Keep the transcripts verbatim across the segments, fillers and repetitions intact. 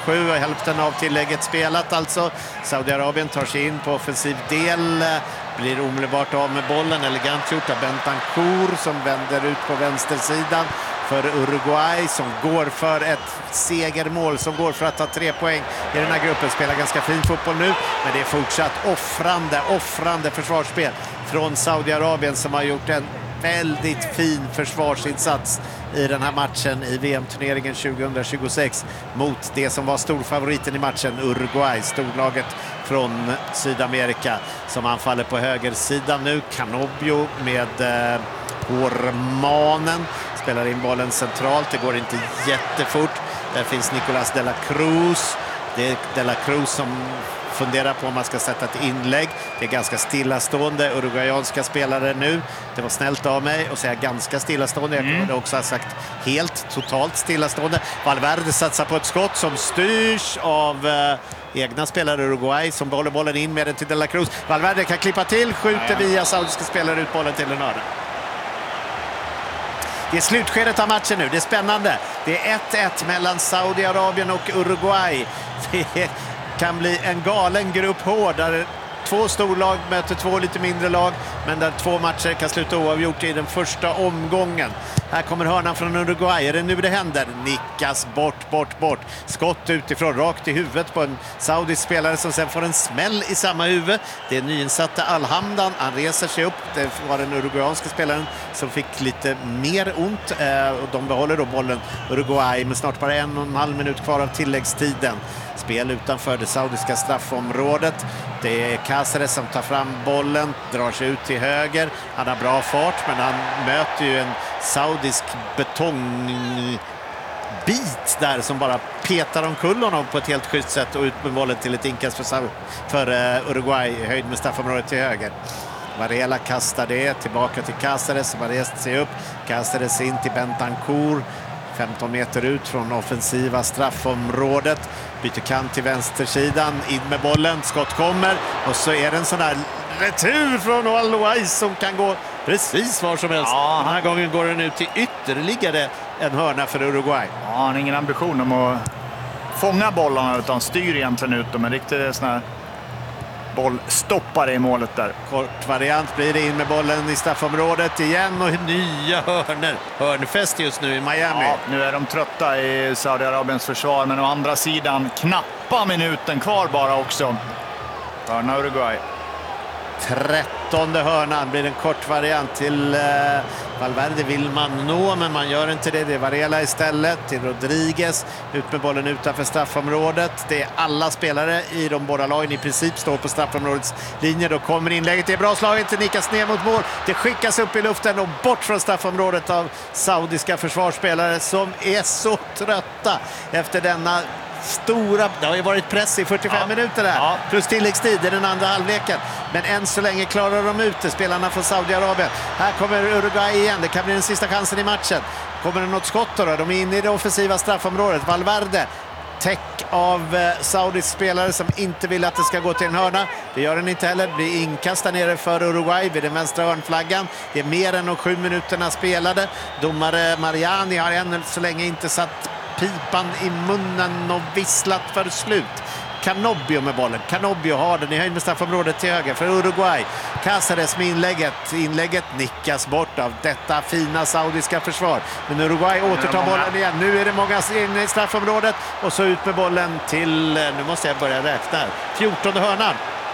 sju och hälften av tillägget spelat alltså. Saudiarabien tar sig in på offensiv del, blir omedelbart av med bollen. Elegant gjort av Bentancur som vänder ut på vänstersidan för Uruguay som går för ett segermål, som går för att ta tre poäng i den här gruppen. Spelar ganska fin fotboll nu, men det är fortsatt offrande, offrande försvarsspel från Saudiarabien som har gjort en väldigt fin försvarsinsats i den här matchen i V M-turneringen tjugohundratjugosex mot det som var storfavoriten i matchen, Uruguay, storlaget från Sydamerika, som anfaller på högersidan nu. Canobbio med eh, Hormanen spelar in bollen centralt, det går inte jättefort. Där finns Nicolas de la Cruz. Det är de la Cruz som funderar på om man ska sätta ett inlägg. Det är ganska stillastående uruguayanska spelare nu. Det var snällt av mig att säga ganska stillastående. Jag kunde mm. också ha sagt helt, totalt stillastående. Valverde satsar på ett skott som styrs av eh, egna spelare Uruguay som håller bollen in med den till de la Cruz. Valverde kan klippa till, skjuter via saudiska spelare ut bollen till en hörna. Det är slutskedet av matchen nu, det är spännande. Det är ett ett mellan Saudiarabien och Uruguay. Det kan bli en galen grupp H där två storlag möter två lite mindre lag, men där två matcher kan sluta oavgjort i den första omgången. Här kommer hörnan från Uruguay. Är det nu det händer? Nickas bort, bort, bort. Skott utifrån, rakt i huvudet på en saudisk spelare som sen får en smäll i samma huvud. Det är nyinsatta Alhamdan. Han reser sig upp. Det var den uruguayanska spelaren som fick lite mer ont. Och de behåller då bollen, Uruguay, med snart bara en och en halv minut kvar av tilläggstiden. Spel utanför det saudiska straffområdet. Det är Cáceres som tar fram bollen, drar sig ut till höger. Han har bra fart, men han möter ju en saudisk betongbit där som bara petar omkull honom på ett helt schysst sätt och ut med bollen till ett inkast för, för Uruguay, höjd med straffområdet till höger. Varela kastar det tillbaka till Cáceres som har rest sig upp. Cáceres in till Bentancur. femton meter ut från offensiva straffområdet. Byter kant till vänstersidan. In med bollen. Skott kommer. Och så är det en sån här retur från Al-Louais som kan gå precis var som helst. Ja, den här gången går den ut till ytterligare en hörna för Uruguay. Ja, han har ingen ambition om att fånga bollarna utan styr egentligen ut dem. En riktigt sån här bollstoppare i målet där. Kort variant blir det in med bollen i straffområdet igen och nya hörner. Hörnfest just nu i Miami. Ja, nu är de trötta i Saudiarabiens försvar, men å andra sidan knappa minuten kvar bara också. Hörna Uruguay. Trettonde hörnan blir en kort variant till eh, Valverde vill man nå, men man gör inte det. Det är Varela istället till Rodriguez. Ut med bollen utanför straffområdet. Det är alla spelare i de båda lagen i princip står på straffområdets linje. Då kommer inlägget. Det är bra slaget. Det nickas ner mot mål. Det skickas upp i luften och bort från straffområdet av saudiska försvarsspelare som är så trötta efter denna stora, det har ju varit press i fyrtiofem ja. minuter där, ja. plus tilläggstid i den andra halvleken. Men än så länge klarar de ut det, spelarna från Saudiarabien. Här kommer Uruguay igen, det kan bli den sista chansen i matchen. Kommer det något skott då? De är inne i det offensiva straffområdet. Valverde, täck av eh, saudisk spelare som inte vill att det ska gå till en hörna. Det gör den inte heller. Det blir inkast där nere för Uruguay vid den vänstra hörnflaggan. Det är mer än de sju minuterna spelade. Domare Mariani har än så länge inte satt pipan i munnen och visslat för slut. Canobbio med bollen. Canobbio har den i höjd med straffområdet till höger för Uruguay. Cáceres med inlägget. Inlägget nickas bort av detta fina saudiska försvar. Men Uruguay återtar bollen igen. Nu är det många inne i straffområdet och så ut med bollen till, nu måste jag börja räkna här, fjortonde hörnan.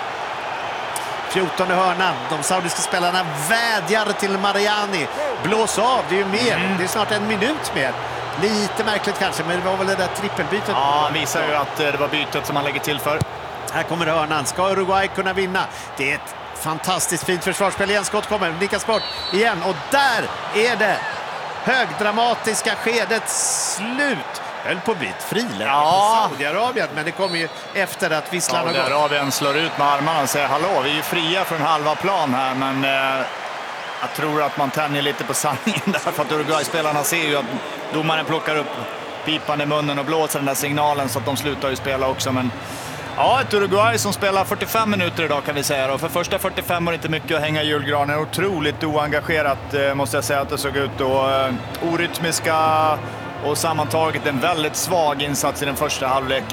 fjortonde hörnan. De saudiska spelarna vädjar till Mariani. Blås av, det är ju mer. Mm. Det är snart en minut mer. Lite märkligt kanske, men det var väl det där trippelbytet. Ja, han visar ju att det var bytet som han lägger till för. Här kommer hörnan. Ska Uruguay kunna vinna? Det är ett fantastiskt fint försvarsspel igen. Skott kommer, nickas bort igen. Och där är det högdramatiska skedet slut. Höll på att bli ett friläge ja. för Saudiarabien, men det kommer ju efter att visslan har gått. Saudiarabien slår ut med armarna och säger hallå, vi är ju fria från halva plan här, men eh, jag tror att man tänjer lite på sanningen där, för att Uruguay-spelarna ser ju att domaren plockar upp pipan i munnen och blåser den där signalen så att de slutar ju spela också. Men ja, ett Uruguay som spelar fyrtiofem minuter idag kan vi säga. Och för första fyrtiofem var det inte mycket att hänga i julgranen. Otroligt oengagerat måste jag säga att det såg ut. Och orytmiska och sammantaget en väldigt svag insats i den första halvleken.